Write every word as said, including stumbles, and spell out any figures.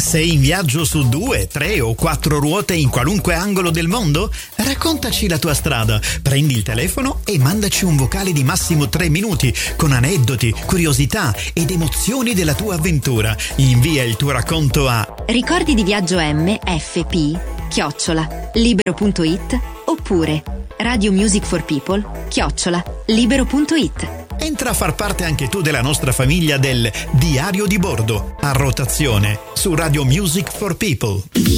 Sei in viaggio su due, tre o quattro ruote in qualunque angolo del mondo? Raccontaci la tua strada, prendi il telefono e mandaci un vocale di massimo tre minuti con aneddoti, curiosità ed emozioni della tua avventura. Invia il tuo racconto a ricordi di viaggio M F P chiocciola libero punto it oppure Radio Music for People chiocciola libero punto it. Entra a far parte anche tu della nostra famiglia del Diario di Bordo, a rotazione, su Radio Music for People.